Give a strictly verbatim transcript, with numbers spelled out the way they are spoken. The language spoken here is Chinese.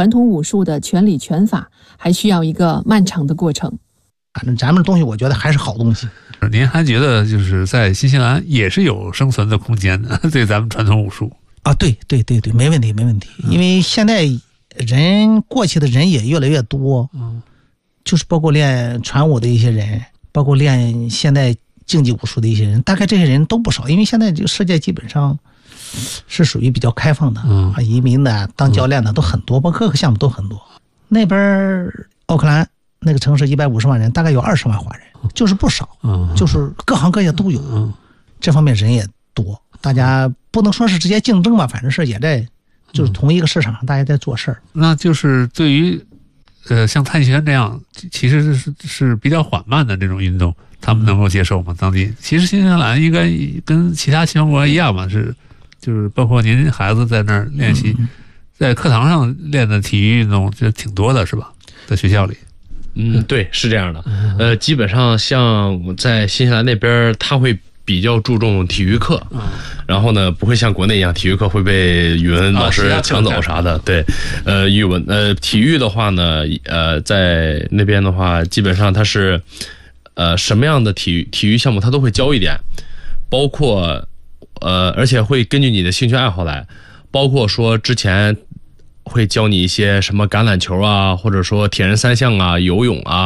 传统武术的拳理拳法还需要一个漫长的过程。 反正咱们的东西我觉得还是好东西。 您还觉得就是在新西兰也是有生存的空间的，对咱们传统武术啊？对对对对，没问题没问题。因为现在人过去的人也越来越多，嗯，就是包括练传武的一些人，包括练现代竞技武术的一些人，大概这些人都不少。因为现在这个世界基本上是属于比较开放的，嗯，移民的、当教练的都很多，包括各个项目都很多。那边奥克兰那个城市一百五十万人，大概有二十万华人，就是不少，嗯，就是各行各业都有，嗯，这方面人也多，大家不能说是直接竞争吧，反正是也在，就是同一个市场上大家在做事儿。 那就是对于，呃，像太极拳这样，其实是是比较缓慢的这种运动，他们能够接受吗？当地其实新西兰应该跟其他西方国家一样嘛，是就是包括您孩子在那儿练习，在课堂上练的体育运动就挺多的，是吧？在学校里。 嗯，对，是这样的。呃，基本上像在新西兰那边，他会比较注重体育课，然后呢，不会像国内一样，体育课会被语文老师抢走啥的。对，呃，语文呃体育的话呢，呃，在那边的话，基本上它是呃什么样的体育体育项目，它都会教一点，包括呃，而且会根据你的兴趣爱好来，包括说之前会教你一些什么橄榄球啊，或者说铁人三项啊、游泳啊。